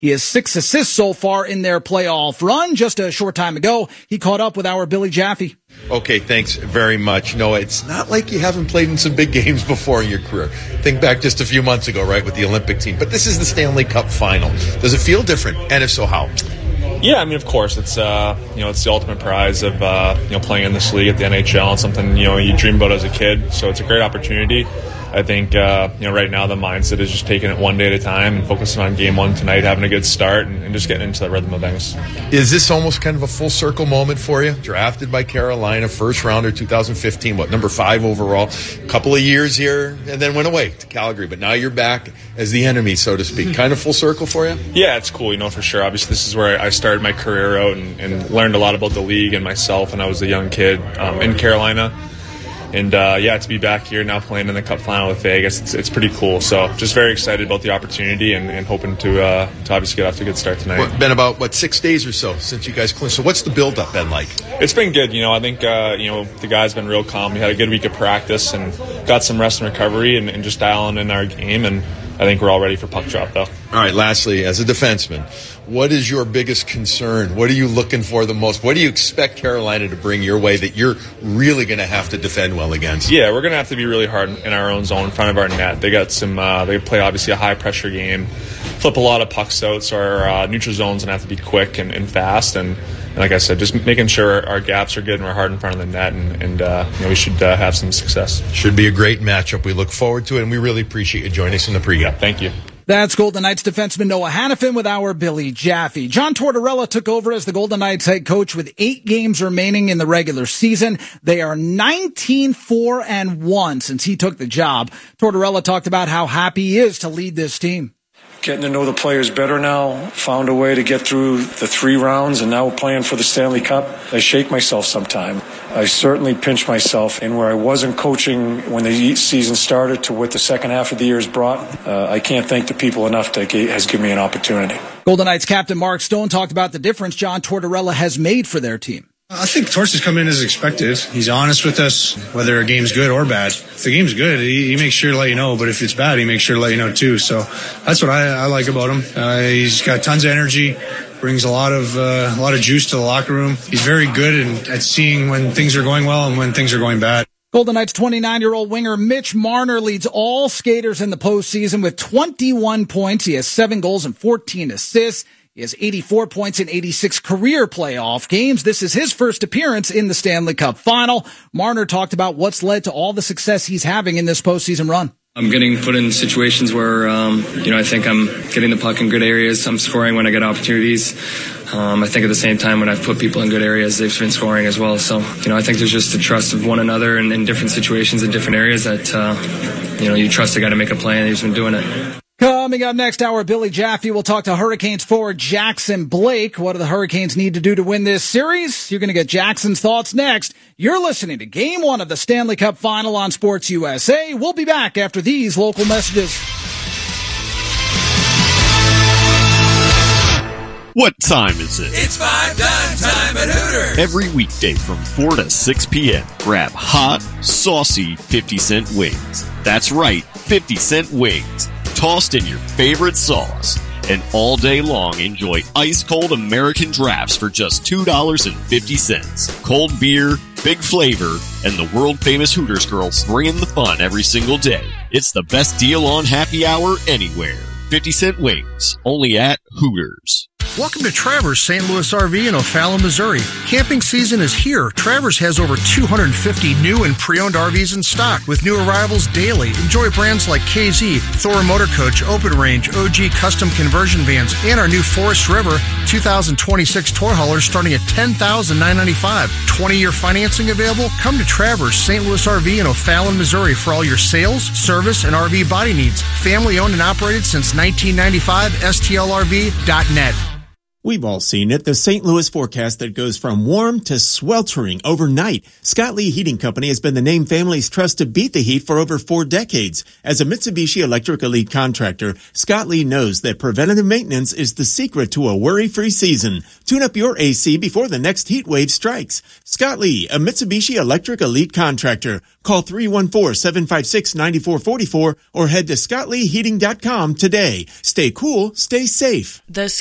He has 6 assists so far in their playoff run. Just a short time ago, he caught up with our Billy Jaffe. Okay, thanks very much. No, it's not like you haven't played in some big games before in your career. Think back just a few months ago, right, with the Olympic team. But this is the Stanley Cup final. Does it feel different? And if so, how? Yeah, I mean, of course, it's it's the ultimate prize of playing in this league at the NHL, and something you dream about as a kid. So it's a great opportunity. I think right now the mindset is just taking it one day at a time and focusing on game one tonight, having a good start, and just getting into the rhythm of things. Is this almost kind of a full circle moment for you? Drafted by Carolina, first rounder 2015, number 5 overall. A couple of years here, and then went away to Calgary. But now you're back as the enemy, so to speak. Kind of full circle for you? Yeah, it's cool, for sure. Obviously, this is where I started my career out and learned a lot about the league and myself when I was a young kid in Carolina. And, to be back here now playing in the Cup final with Vegas, it's pretty cool. So just very excited about the opportunity and hoping to obviously get off to a good start tonight. It's been about, 6 days or so since you guys clinched. So what's the build-up been like? It's been good. I think, the guys been real calm. We had a good week of practice and got some rest and recovery and just dialing in our game. And I think we're all ready for puck drop, though. All right, lastly, as a defenseman, what is your biggest concern? What are you looking for the most? What do you expect Carolina to bring your way that you're really going to have to defend well against? Yeah, we're going to have to be really hard in our own zone in front of our net. They got some. They play obviously a high-pressure game, flip a lot of pucks out, so our neutral zone's going to have to be quick and fast. And like I said, just making sure our gaps are good and we're hard in front of the net, and we should have some success. Should be a great matchup. We look forward to it, and we really appreciate you joining us in the pregame. Yeah, thank you. That's Golden Knights defenseman Noah Hanifin with our Billy Jaffe. John Tortorella took over as the Golden Knights head coach with 8 games remaining in the regular season. They are 19-4-1 since he took the job. Tortorella talked about how happy he is to lead this team. Getting to know the players better now, found a way to get through the 3 rounds, and now we're playing for the Stanley Cup. I shake myself sometime. I certainly pinch myself in where I wasn't coaching when the season started to what the second half of the year has brought. I can't thank the people enough that has given me an opportunity. Golden Knights captain Mark Stone talked about the difference John Tortorella has made for their team. I think Torts has come in as expected. He's honest with us, whether a game's good or bad. If the game's good, he makes sure to let you know, but if it's bad, he makes sure to let you know too. So that's what I like about him. He's got tons of energy, brings a lot of juice to the locker room. He's very good at seeing when things are going well and when things are going bad. Golden Knights 29-year-old winger Mitch Marner leads all skaters in the postseason with 21 points. He has 7 goals and 14 assists. He has 84 points in 86 career playoff games. This is his first appearance in the Stanley Cup final. Marner talked about what's led to all the success he's having in this postseason run. I'm getting put in situations where, I think I'm getting the puck in good areas. I'm scoring when I get opportunities. I think at the same time when I've put people in good areas, they've been scoring as well. So, I think there's just a trust of one another and in different situations in different areas that, you trust the guy to make a play, and he's been doing it. Coming up next hour, Billy Jaffe will talk to Hurricanes forward Jackson Blake. What do the Hurricanes need to do to win this series? You're going to get Jackson's thoughts next. You're listening to Game 1 of the Stanley Cup Final on Sports USA. We'll be back after these local messages. What time is it? It's 5 time at Hooters. Every weekday from 4 to 6 p.m. Grab hot, saucy 50-cent wings. That's right, 50-cent wings. Tossed in your favorite sauce. And all day long, enjoy ice-cold American drafts for just $2.50. Cold beer, big flavor, and the world-famous Hooters girls bringing the fun every single day. It's the best deal on happy hour anywhere. 50-cent wings, only at Hooters. Welcome to Travers St. Louis RV in O'Fallon, Missouri. Camping season is here. Travers has over 250 new and pre-owned RVs in stock with new arrivals daily. Enjoy brands like KZ, Thor Motor Coach, Open Range, OG Custom Conversion Vans, and our new Forest River 2026 toy haulers starting at $10,995. 20-year financing available? Come to Travers St. Louis RV in O'Fallon, Missouri for all your sales, service, and RV body needs. Family owned and operated since 1995, STLRV.net. We've all seen it, the St. Louis forecast that goes from warm to sweltering overnight. Scott Lee Heating Company has been the name families trust to beat the heat for over 4 decades. As a Mitsubishi Electric Elite contractor, Scott Lee knows that preventative maintenance is the secret to a worry-free season. Tune up your AC before the next heat wave strikes. Scott Lee, a Mitsubishi Electric Elite contractor. Call 314-756-9444 or head to scottleeheating.com today. Stay cool, stay safe. The